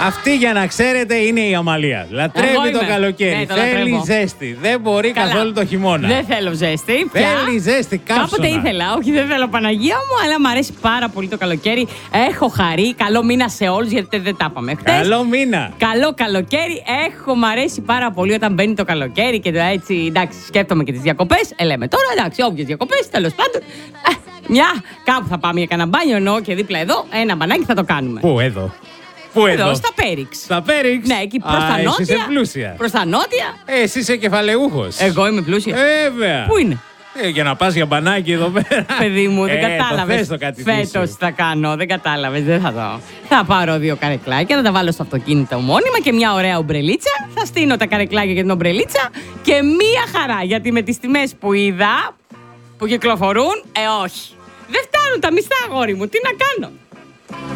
Αυτή για να ξέρετε είναι η Αμαλία. Λατρεύει το καλοκαίρι. Ναι, θέλει ζέστη. Δεν μπορεί καθόλου το χειμώνα. Δεν θέλω ζέστη. Θέλει ζέστη, καύσωνα. Κάποτε ήθελα. Όχι, δεν θέλω Παναγία μου, αλλά μου αρέσει πάρα πολύ το καλοκαίρι. Έχω χαρεί. Καλό μήνα σε όλους, γιατί δεν τα είπαμε χτες. Καλό μήνα. Καλό καλοκαίρι. Μ' αρέσει πάρα πολύ όταν μπαίνει το καλοκαίρι και έτσι. Εντάξει, σκέφτομαι και τις διακοπές. Λέμε τώρα, εντάξει, όποιες διακοπές, τέλος πάντων. Κάπου θα πάμε για κανένα μπάνιο, εννοώ και δίπλα εδώ. Ένα μπανάκι θα το κάνουμε. Πού εδώ? Εδώ, στα Πέριξ. Στα Πέριξ. Ναι, εκεί προς τα νότια. Εσύ είσαι πλούσια. Προς τα νότια. Εσύ είσαι κεφαλαιούχος. Εγώ είμαι πλούσια. Βέβαια. Πού είναι? Για να πας για μπανάκι εδώ πέρα. Παιδί μου, δεν κατάλαβες. Φέτος θα κάνω, δεν κατάλαβες, δεν θα δω. Θα πάρω 2 καρεκλάκια, θα τα βάλω στο αυτοκίνητο μόνιμα και μια ωραία ομπρελίτσα. Θα στείνω τα καρεκλάκια για την ομπρελίτσα και μία χαρά. Γιατί με τις τιμές που είδα, που κυκλοφορούν, όχι. Δεν φτάνουν τα μισθά, αγόρι μου. Τι να κάνω.